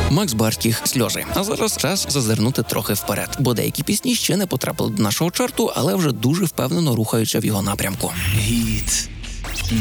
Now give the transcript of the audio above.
Макс Барських «Сльози». А зараз час зазирнути трохи вперед, бо деякі пісні ще не потрапили до нашого чарту, але вже дуже впевнено рухаються в його напрямку. Гіт